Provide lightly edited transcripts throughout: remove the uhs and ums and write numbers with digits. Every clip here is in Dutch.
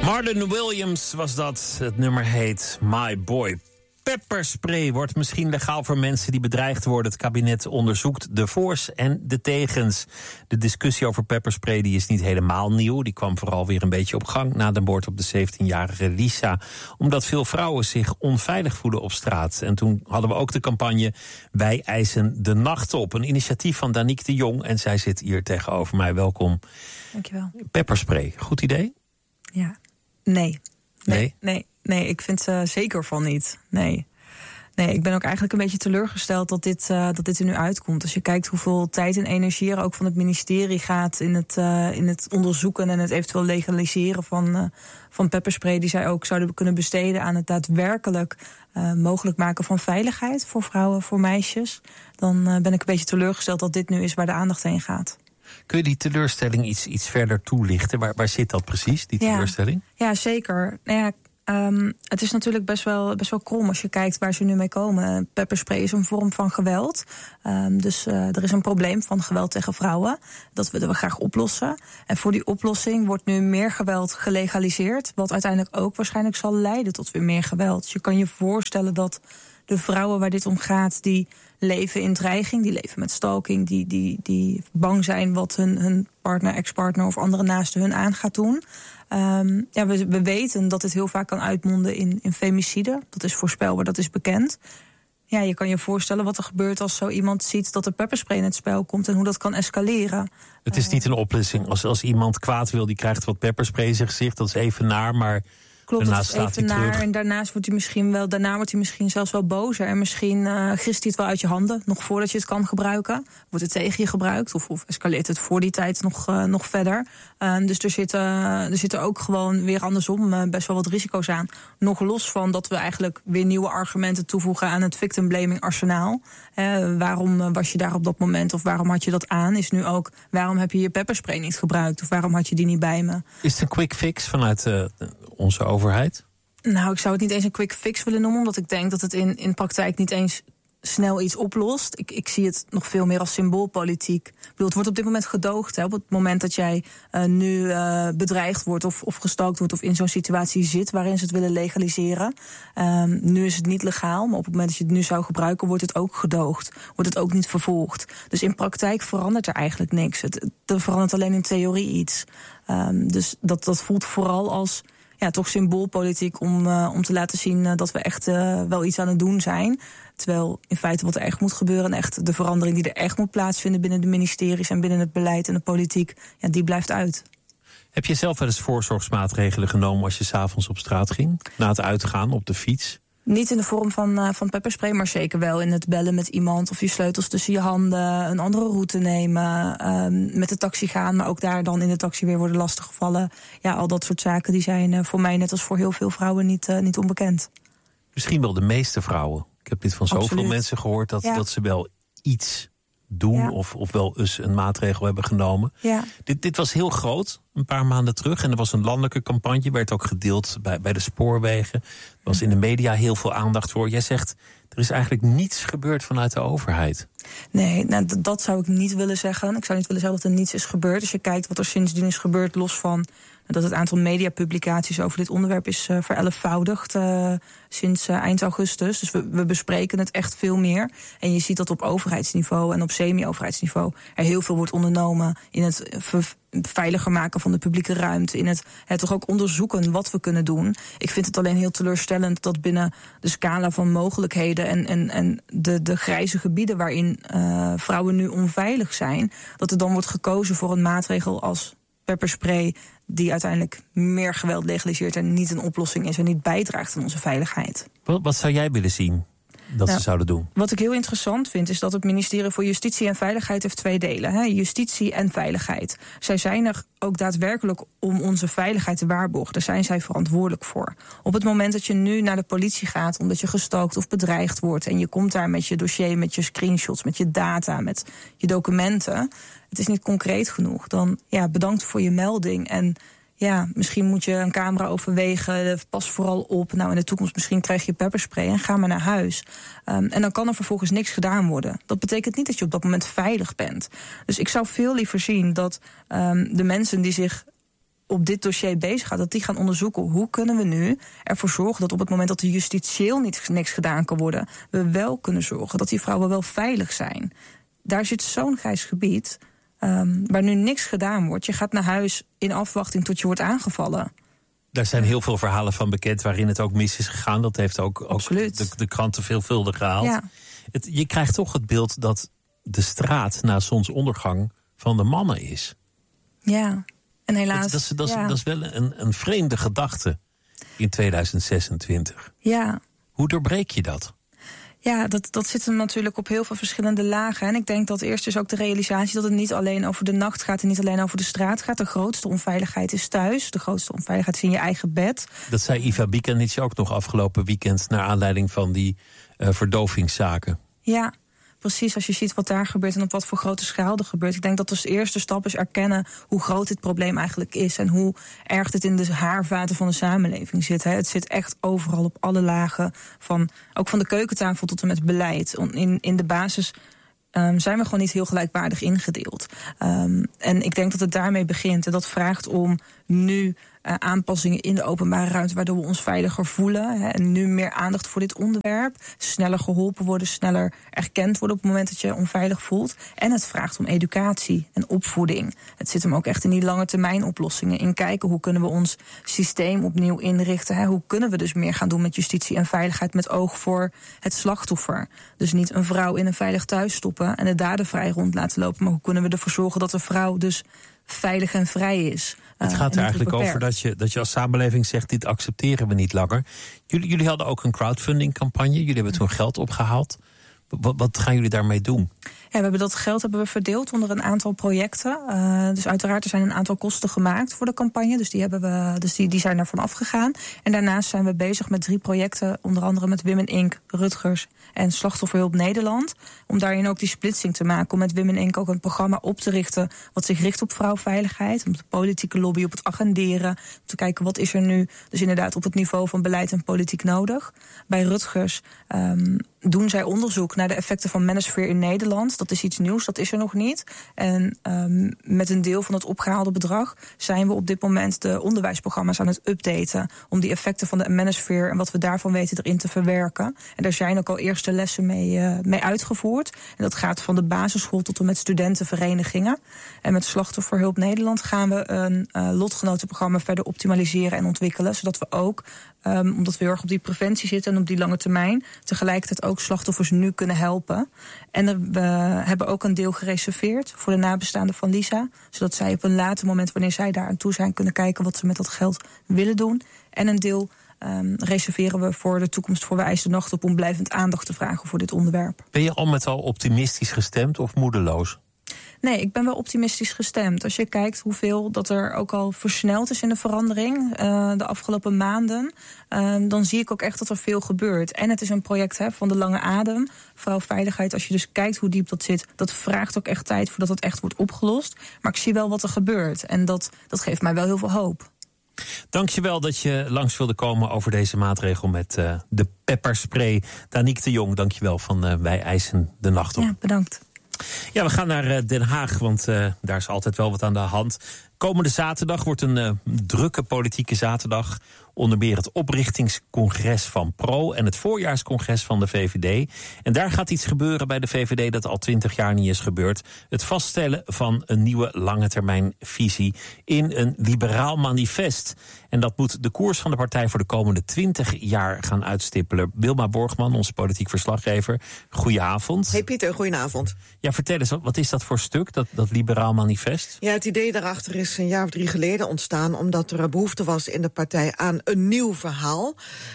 Marlon Williams was dat. Het nummer heet My Boy. Pepperspray wordt misschien legaal voor mensen die bedreigd worden. Het kabinet onderzoekt de voor's en de tegens. De discussie over pepperspray die is niet helemaal nieuw. Die kwam vooral weer een beetje op gang na de moord op de 17-jarige Lisa. Omdat veel vrouwen zich onveilig voelen op straat. En toen hadden we ook de campagne Wij eisen de nacht op. Een initiatief van Danique de Jong. En zij zit hier tegenover mij. Welkom. Dankjewel. Pepperspray, goed idee? Ja. Nee, ik vind ze zeker van niet. Nee, ik ben ook eigenlijk een beetje teleurgesteld dat dit er nu uitkomt. Als je kijkt hoeveel tijd en energie er ook van het ministerie gaat in het onderzoeken en het eventueel legaliseren van pepperspray, die zij ook zouden kunnen besteden aan het daadwerkelijk mogelijk maken van veiligheid voor vrouwen, voor meisjes, dan ben ik een beetje teleurgesteld dat dit nu is waar de aandacht heen gaat. Kun je die teleurstelling iets verder toelichten? Waar zit dat precies, die teleurstelling? Ja, zeker. Nou ja, het is natuurlijk best wel krom als je kijkt waar ze nu mee komen. Pepperspray is een vorm van geweld. Dus er is een probleem van geweld tegen vrouwen. Dat willen we graag oplossen. En voor die oplossing wordt nu meer geweld gelegaliseerd. Wat uiteindelijk ook waarschijnlijk zal leiden tot weer meer geweld. Dus je kan je voorstellen dat de vrouwen waar dit om gaat, die leven in dreiging, die leven met stalking, die bang zijn wat hun partner, ex-partner of andere naasten hun aan gaat doen. We weten dat het heel vaak kan uitmonden in femicide. Dat is voorspelbaar, dat is bekend. Ja, je kan je voorstellen wat er gebeurt als zo iemand ziet dat er pepperspray in het spel komt en hoe dat kan escaleren. Het is niet een oplossing. Als iemand kwaad wil, die krijgt wat pepperspray in zijn gezicht, dat is even naar, maar klopt, daarna dat is staat even hij terug. naar en daarna wordt hij misschien zelfs wel bozer. En misschien grist hij het wel uit je handen, nog voordat je het kan gebruiken. Wordt het tegen je gebruikt of escaleert het voor die tijd nog verder. Dus er zitten ook gewoon weer andersom best wel wat risico's aan. Nog los van dat we eigenlijk weer nieuwe argumenten toevoegen aan het victim blaming arsenaal. Waarom was je daar op dat moment of waarom had je dat aan? Is nu ook, waarom heb je je pepperspray niet gebruikt? Of waarom had je die niet bij me? Is het een quick fix vanuit onze overheid? Nou, ik zou het niet eens een quick fix willen noemen, omdat ik denk dat het in praktijk niet eens snel iets oplost. Ik zie het nog veel meer als symboolpolitiek. Ik bedoel, het wordt op dit moment gedoogd. Op het moment dat jij nu bedreigd wordt of gestalkt wordt of in zo'n situatie zit waarin ze het willen legaliseren. Nu is het niet legaal, maar op het moment dat je het nu zou gebruiken, wordt het ook gedoogd. Wordt het ook niet vervolgd. Dus in praktijk verandert er eigenlijk niks. Er verandert alleen in theorie iets. Dus dat voelt vooral als toch symboolpolitiek om te laten zien dat we echt wel iets aan het doen zijn. Terwijl in feite wat er echt moet gebeuren en echt de verandering die er echt moet plaatsvinden binnen de ministeries en binnen het beleid en de politiek, die blijft uit. Heb je zelf wel eens voorzorgsmaatregelen genomen als je 's avonds op straat ging? Na het uitgaan op de fiets? Niet in de vorm van pepperspray, maar zeker wel in het bellen met iemand of je sleutels tussen je handen, een andere route nemen, met de taxi gaan, maar ook daar dan in de taxi weer worden lastiggevallen. Ja, al dat soort zaken die zijn voor mij net als voor heel veel vrouwen niet onbekend. Misschien wel de meeste vrouwen. Ik heb dit van zoveel mensen gehoord dat ze wel iets doen of wel eens een maatregel hebben genomen. Ja. Dit was heel groot, een paar maanden terug. En er was een landelijke campagne, werd ook gedeeld bij de spoorwegen. Er was in de media heel veel aandacht voor. Jij zegt, er is eigenlijk niets gebeurd vanuit de overheid. Nee, dat zou ik niet willen zeggen. Ik zou niet willen zeggen dat er niets is gebeurd. Als je kijkt wat er sindsdien is gebeurd, los van dat het aantal mediapublicaties over dit onderwerp is verelfvoudigd sinds eind augustus. Dus we bespreken het echt veel meer. En je ziet dat op overheidsniveau en op semi-overheidsniveau er heel veel wordt ondernomen in het veiliger maken van de publieke ruimte, in het toch ook onderzoeken wat we kunnen doen. Ik vind het alleen heel teleurstellend dat binnen de scala van mogelijkheden en de grijze gebieden waarin vrouwen nu onveilig zijn, dat er dan wordt gekozen voor een maatregel als pepperspray die uiteindelijk meer geweld legaliseert en niet een oplossing is en niet bijdraagt aan onze veiligheid. Wat zou jij willen zien dat ze zouden doen? Wat ik heel interessant vind is dat het ministerie voor Justitie en Veiligheid heeft 2 delen. Justitie en veiligheid. Zij zijn er ook daadwerkelijk om onze veiligheid te waarborgen. Daar zijn zij verantwoordelijk voor. Op het moment dat je nu naar de politie gaat omdat je gestalkt of bedreigd wordt en je komt daar met je dossier, met je screenshots, met je data, met je documenten, het is niet concreet genoeg, dan bedankt voor je melding. En misschien moet je een camera overwegen, pas vooral op. Nou, in de toekomst misschien krijg je pepperspray en ga maar naar huis. En dan kan er vervolgens niks gedaan worden. Dat betekent niet dat je op dat moment veilig bent. Dus ik zou veel liever zien dat de mensen die zich op dit dossier bezig gaat, dat die gaan onderzoeken hoe kunnen we nu ervoor zorgen dat op het moment dat er justitieel niks gedaan kan worden, we wel kunnen zorgen dat die vrouwen wel veilig zijn. Daar zit zo'n grijs gebied waar nu niks gedaan wordt. Je gaat naar huis in afwachting tot je wordt aangevallen. Daar zijn heel veel verhalen van bekend waarin het ook mis is gegaan. Dat heeft ook de kranten veelvuldig gehaald. Ja. Je krijgt toch het beeld dat de straat na zonsondergang van de mannen is. Ja, en helaas. Dat is wel een vreemde gedachte in 2026. Ja. Hoe doorbreek je dat? Ja, dat zit hem natuurlijk op heel veel verschillende lagen. En ik denk dat eerst is ook de realisatie dat het niet alleen over de nacht gaat en niet alleen over de straat gaat. De grootste onveiligheid is thuis. De grootste onveiligheid is in je eigen bed. Dat zei Iva Bikanic ook nog afgelopen weekend naar aanleiding van die verdovingszaken. Ja. Precies, als je ziet wat daar gebeurt en op wat voor grote schaal er gebeurt. Ik denk dat de eerste stap is erkennen hoe groot dit probleem eigenlijk is. En hoe erg dit in de haarvaten van de samenleving zit. Hè. Het zit echt overal op alle lagen. Ook van de keukentafel tot en met beleid. In de basis zijn we gewoon niet heel gelijkwaardig ingedeeld. En ik denk dat het daarmee begint. En dat vraagt om nu aanpassingen in de openbare ruimte, waardoor we ons veiliger voelen. Hè, en nu meer aandacht voor dit onderwerp. Sneller geholpen worden, sneller erkend worden op het moment dat je onveilig voelt. En het vraagt om educatie en opvoeding. Het zit hem ook echt in die lange termijn oplossingen. In kijken hoe kunnen we ons systeem opnieuw inrichten. Hè, hoe kunnen we dus meer gaan doen met justitie en veiligheid met oog voor het slachtoffer. Dus niet een vrouw in een veilig thuis stoppen en de dader vrij rond laten lopen. Maar hoe kunnen we ervoor zorgen dat de vrouw dus veilig en vrij is. Het gaat er eigenlijk over dat je als samenleving zegt, dit accepteren we niet langer. Jullie hadden ook een crowdfunding-campagne. Jullie hebben toen geld opgehaald. Wat gaan jullie daarmee doen? Ja, dat geld hebben we verdeeld onder een aantal projecten. Dus uiteraard er zijn een aantal kosten gemaakt voor de campagne. Dus die zijn daarvan afgegaan. En daarnaast zijn we bezig met 3 projecten. Onder andere met Women Inc., Rutgers en Slachtofferhulp Nederland. Om daarin ook die splitsing te maken. Om met Women Inc. ook een programma op te richten wat zich richt op vrouwveiligheid. Om de politieke lobby op het agenderen. Om te kijken wat is er nu dus inderdaad op het niveau van beleid en politiek nodig. Bij Rutgers doen zij onderzoek naar de effecten van manosphere in Nederland. Dat is iets nieuws, dat is er nog niet. En met een deel van het opgehaalde bedrag zijn we op dit moment de onderwijsprogramma's aan het updaten. Om die effecten van de manosphere en wat we daarvan weten erin te verwerken. En daar zijn ook al eerste lessen mee uitgevoerd. En dat gaat van de basisschool tot en met studentenverenigingen. En met Slachtofferhulp Nederland gaan we een lotgenotenprogramma verder optimaliseren en ontwikkelen. Zodat we ook, omdat we heel erg op die preventie zitten en op die lange termijn, tegelijkertijd ook slachtoffers nu kunnen helpen. En we hebben ook een deel gereserveerd voor de nabestaanden van Lisa. Zodat zij op een later moment, wanneer zij daar aan toe zijn, kunnen kijken wat ze met dat geld willen doen. En een deel reserveren we voor de toekomst voor We eisen de nacht op om blijvend aandacht te vragen voor dit onderwerp. Ben je al met al optimistisch gestemd of moedeloos? Nee, ik ben wel optimistisch gestemd. Als je kijkt hoeveel dat er ook al versneld is in de verandering de afgelopen maanden, dan zie ik ook echt dat er veel gebeurt. En het is een project van de lange adem. Vrouwveiligheid, als je dus kijkt hoe diep dat zit, dat vraagt ook echt tijd voordat het echt wordt opgelost. Maar ik zie wel wat er gebeurt. En dat geeft mij wel heel veel hoop. Dankjewel dat je langs wilde komen over deze maatregel met de pepperspray. Danique de Jong, dankjewel van Wij eisen de nacht op. Ja, bedankt. Ja, we gaan naar Den Haag, want daar is altijd wel wat aan de hand. Komende zaterdag wordt een drukke politieke zaterdag. Onder meer het oprichtingscongres van PRO en het voorjaarscongres van de VVD. En daar gaat iets gebeuren bij de VVD dat al 20 jaar niet is gebeurd. Het vaststellen van een nieuwe langetermijnvisie in een liberaal manifest. En dat moet de koers van de partij voor de komende 20 jaar gaan uitstippelen. Wilma Borgman, onze politiek verslaggever. Goedenavond. Hey Pieter, goedenavond. Ja, vertel eens, wat is dat voor stuk, dat liberaal manifest? Ja, het idee daarachter is een jaar of 3 geleden ontstaan, omdat er behoefte was in de partij aan een nieuw verhaal.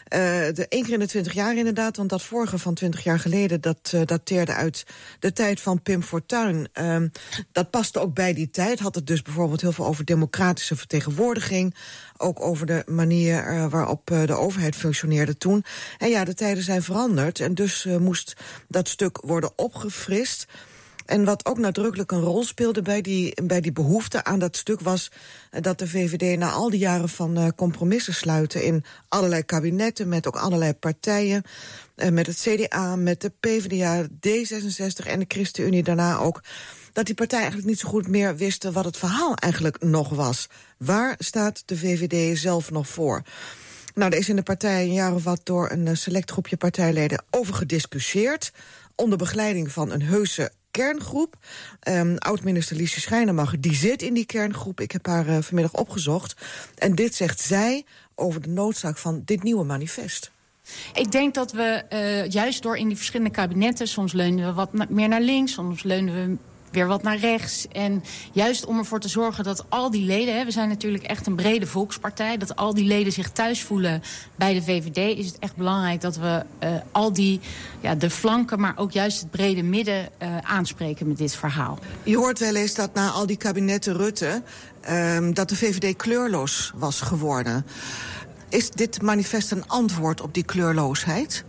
1 keer in de 20 jaar inderdaad, want dat vorige van 20 jaar geleden, dat dateerde uit de tijd van Pim Fortuyn. Dat paste ook bij die tijd. Had het dus bijvoorbeeld heel veel over democratische vertegenwoordiging, ook over de manier waarop de overheid functioneerde toen. En ja, de tijden zijn veranderd en dus moest dat stuk worden opgefrist. En wat ook nadrukkelijk een rol speelde bij die behoefte aan dat stuk was dat de VVD na al die jaren van compromissen sluiten in allerlei kabinetten, met ook allerlei partijen, met het CDA, met de PvdA, D66 en de ChristenUnie daarna ook, dat die partijen eigenlijk niet zo goed meer wisten wat het verhaal eigenlijk nog was. Waar staat de VVD zelf nog voor? Nou, er is in de partij een jaar of wat door een select groepje partijleden over gediscussieerd, onder begeleiding van een heuse kerngroep. Oud-minister Liesje Schrijnemacher, die zit in die kerngroep. Ik heb haar vanmiddag opgezocht. En dit zegt zij over de noodzaak van dit nieuwe manifest. Ik denk dat we juist door in die verschillende kabinetten, soms leunen we wat meer naar links, soms leunen we weer wat naar rechts. En juist om ervoor te zorgen dat al die leden, we zijn natuurlijk echt een brede volkspartij, dat al die leden zich thuis voelen bij de VVD, is het echt belangrijk dat we al die, de flanken, maar ook juist het brede midden aanspreken met dit verhaal. Je hoort wel eens dat na al die kabinetten Rutte, dat de VVD kleurloos was geworden. Is dit manifest een antwoord op die kleurloosheid?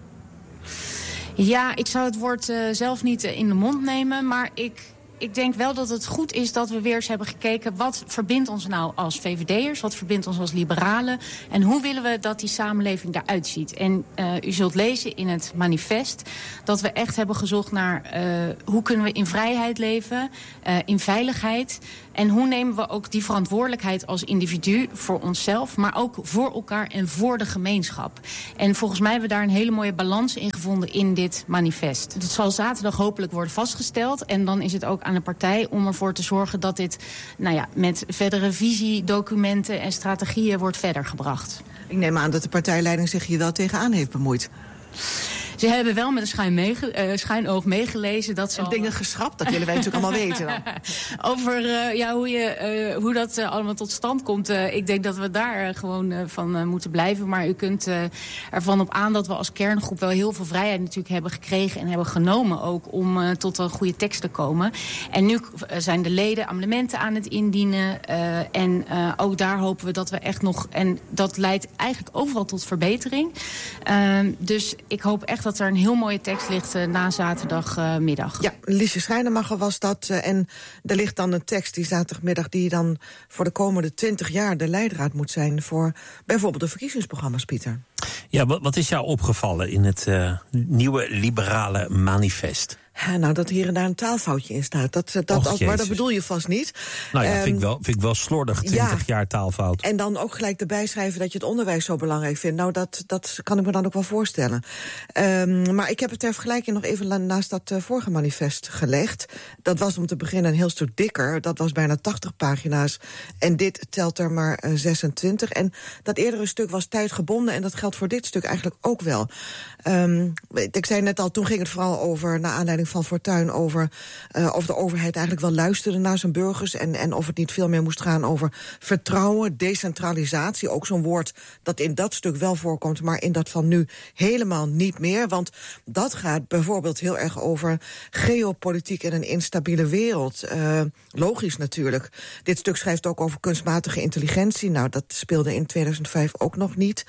Ja, ik zou het woord zelf niet in de mond nemen, maar ik denk wel dat het goed is dat we weer eens hebben gekeken, wat verbindt ons nou als VVD'ers, wat verbindt ons als liberalen en hoe willen we dat die samenleving eruit ziet. En u zult lezen in het manifest dat we echt hebben gezocht naar hoe kunnen we in vrijheid leven, in veiligheid. En hoe nemen we ook die verantwoordelijkheid als individu voor onszelf, maar ook voor elkaar en voor de gemeenschap. En volgens mij hebben we daar een hele mooie balans in gevonden in dit manifest. Het zal zaterdag hopelijk worden vastgesteld. En dan is het ook aan de partij om ervoor te zorgen dat dit met verdere visiedocumenten en strategieën wordt verder gebracht. Ik neem aan dat de partijleiding zich hier wel tegenaan heeft bemoeid. Ze hebben wel met een schuinoog meegelezen. Dat ze en dingen geschrapt, dat willen wij natuurlijk allemaal weten dan. Over hoe dat allemaal tot stand komt. Ik denk dat we daar gewoon van moeten blijven. Maar u kunt ervan op aan dat we als kerngroep wel heel veel vrijheid natuurlijk hebben gekregen en hebben genomen ook om tot een goede tekst te komen. En nu zijn de leden amendementen aan het indienen. En ook daar hopen we dat we echt nog, en dat leidt eigenlijk overal tot verbetering. Dus ik hoop echt dat er een heel mooie tekst ligt na zaterdagmiddag. Ja, Liesje Schrijnemacher was dat. En er ligt dan een tekst die zaterdagmiddag die dan voor de komende 20 jaar de leidraad moet zijn voor bijvoorbeeld de verkiezingsprogramma's, Pieter. Ja, wat is jou opgevallen in het nieuwe liberale manifest? Nou, dat hier en daar een taalfoutje in staat. Maar dat bedoel je vast niet. Nou ja, vind ik wel slordig, 20 jaar taalfout. En dan ook gelijk erbij schrijven dat je het onderwijs zo belangrijk vindt. Nou, dat kan ik me dan ook wel voorstellen. Maar ik heb het ter vergelijking nog even naast dat vorige manifest gelegd. Dat was om te beginnen een heel stuk dikker. Dat was bijna 80 pagina's. En dit telt er maar 26. En dat eerdere stuk was tijdgebonden. En dat geldt voor dit stuk eigenlijk ook wel. Ik zei net al, toen ging het vooral over, naar aanleiding van Fortuyn, over of de overheid eigenlijk wel luisterde naar zijn burgers en of het niet veel meer moest gaan over vertrouwen, decentralisatie, ook zo'n woord dat in dat stuk wel voorkomt, maar in dat van nu helemaal niet meer, want dat gaat bijvoorbeeld heel erg over geopolitiek in een instabiele wereld. Logisch natuurlijk. Dit stuk schrijft ook over kunstmatige intelligentie. Nou, dat speelde in 2005 ook nog niet.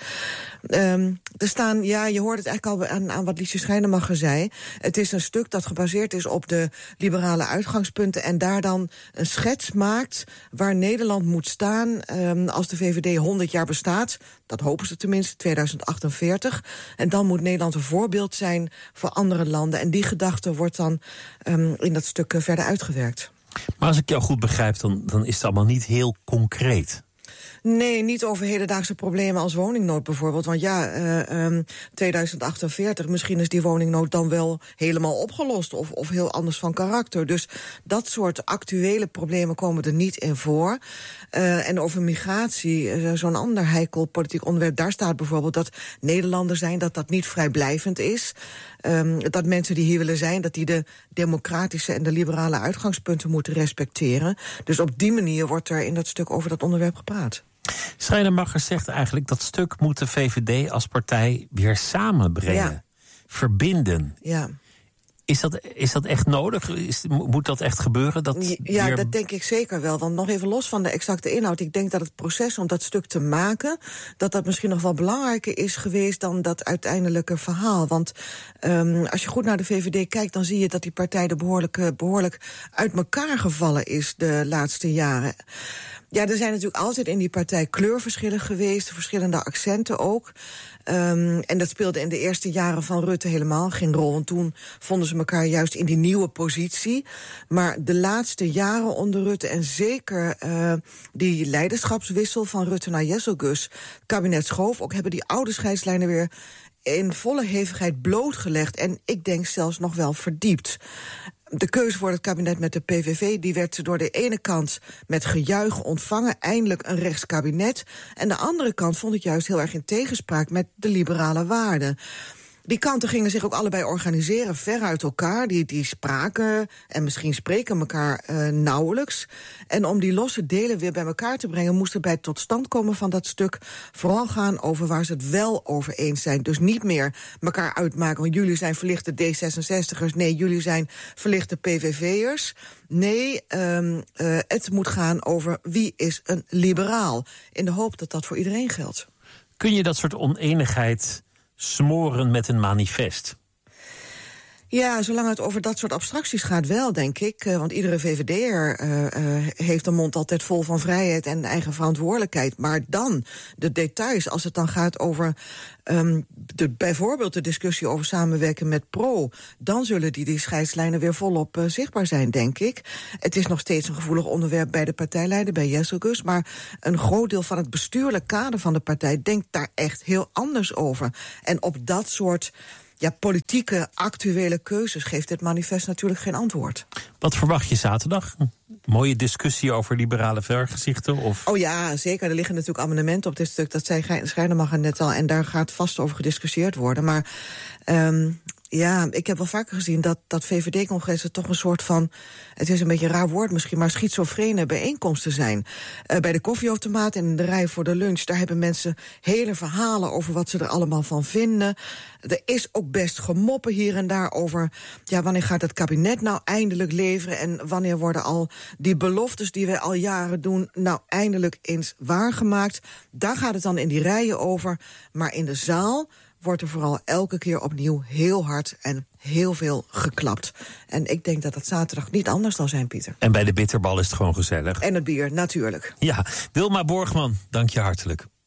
Er staan, je hoort het eigenlijk al aan wat Liesje Schrijnemacher zei. Het is een stuk dat gebaseerd is op de liberale uitgangspunten en daar dan een schets maakt waar Nederland moet staan als de VVD 100 jaar bestaat. Dat hopen ze tenminste, 2048. En dan moet Nederland een voorbeeld zijn voor andere landen. En die gedachte wordt dan in dat stuk verder uitgewerkt. Maar als ik jou goed begrijp, dan is het allemaal niet heel concreet. Nee, niet over hedendaagse problemen als woningnood bijvoorbeeld. Want 2048, misschien is die woningnood dan wel helemaal opgelost of heel anders van karakter. Dus dat soort actuele problemen komen er niet in voor. En over migratie, zo'n ander heikel politiek onderwerp, daar staat bijvoorbeeld dat Nederlanders zijn, dat niet vrijblijvend is. Dat mensen die hier willen zijn, dat die de democratische en de liberale uitgangspunten moeten respecteren. Dus op die manier wordt er in dat stuk over dat onderwerp gepraat. Schrijnemacher zegt eigenlijk dat stuk moet de VVD als partij weer samenbrengen. Ja. Verbinden. Ja. Is dat echt nodig? Moet dat echt gebeuren? Dat denk ik zeker wel. Want nog even los van de exacte inhoud. Ik denk dat het proces om dat stuk te maken, dat misschien nog wel belangrijker is geweest dan dat uiteindelijke verhaal. Want als je goed naar de VVD kijkt, dan zie je dat die partij er behoorlijk uit elkaar gevallen is de laatste jaren. Ja, er zijn natuurlijk altijd in die partij kleurverschillen geweest, verschillende accenten ook. En dat speelde in de eerste jaren van Rutte helemaal geen rol. Want toen vonden ze elkaar juist in die nieuwe positie. Maar de laatste jaren onder Rutte en zeker die leiderschapswissel van Rutte naar Jesselgus, het kabinet Schoof, ook hebben die oude scheidslijnen weer in volle hevigheid blootgelegd. En ik denk zelfs nog wel verdiept. De keuze voor het kabinet met de PVV, die werd door de ene kant met gejuich ontvangen, eindelijk een rechtskabinet. En de andere kant vond het juist heel erg in tegenspraak met de liberale waarden. Die kanten gingen zich ook allebei organiseren, ver uit elkaar. Die spraken en misschien spreken elkaar nauwelijks. En om die losse delen weer bij elkaar te brengen, moest er bij het tot stand komen van dat stuk vooral gaan over waar ze het wel over eens zijn. Dus niet meer elkaar uitmaken, want jullie zijn verlichte D66'ers. Nee, jullie zijn verlichte PVV'ers. Nee, het moet gaan over wie is een liberaal. In de hoop dat dat voor iedereen geldt. Kun je dat soort oneenigheid smoren met een manifest? Ja, zolang het over dat soort abstracties gaat wel, denk ik. Want iedere VVD'er heeft de mond altijd vol van vrijheid en eigen verantwoordelijkheid. Maar dan, de details, als het dan gaat over bijvoorbeeld de discussie over samenwerken met Pro, dan zullen die scheidslijnen weer volop zichtbaar zijn, denk ik. Het is nog steeds een gevoelig onderwerp bij de partijleider, bij Jesselgus, maar een groot deel van het bestuurlijk kader van de partij denkt daar echt heel anders over. En op dat soort politieke, actuele keuzes geeft dit manifest natuurlijk geen antwoord. Wat verwacht je zaterdag? Mooie discussie over liberale vergezichten? Of? Oh ja, zeker. Er liggen natuurlijk amendementen op dit stuk. Dat zei Schrijnemacher net al. En daar gaat vast over gediscussieerd worden. Maar ik heb wel vaker gezien dat VVD-congressen toch een soort van, het is een beetje een raar woord misschien, maar schizofrene bijeenkomsten zijn. Bij de koffieautomaat en in de rij voor de lunch, daar hebben mensen hele verhalen over wat ze er allemaal van vinden. Er is ook best gemoppen hier en daar over, wanneer gaat het kabinet nou eindelijk leveren en wanneer worden al die beloftes die wij al jaren doen nou eindelijk eens waargemaakt. Daar gaat het dan in die rijen over, maar in de zaal wordt er vooral elke keer opnieuw heel hard en heel veel geklapt. En ik denk dat dat zaterdag niet anders zal zijn, Pieter. En bij de bitterbal is het gewoon gezellig. En het bier, natuurlijk. Ja, Wilma Borgman, dank je hartelijk.